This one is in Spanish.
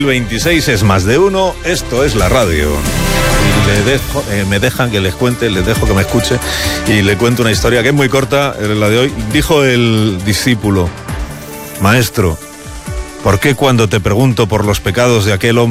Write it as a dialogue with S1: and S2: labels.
S1: 26 es más de uno, esto es la radio. Y me dejan que les cuente, les dejo que me escuche y le cuento una historia que es muy corta, la de hoy. Dijo el discípulo: maestro, ¿por qué cuando te pregunto por los pecados de aquel hombre